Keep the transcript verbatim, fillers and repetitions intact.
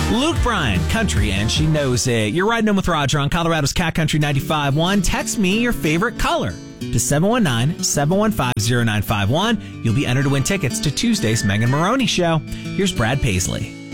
Luke Bryan, country, and she knows it. You're riding home with Roger on Colorado's Cat Country ninety-five point one. Text me your favorite color to seven one nine, seven one five, zero nine five one. You'll be entered to win tickets to Tuesday's Megan Maroney Show. Here's Brad Paisley.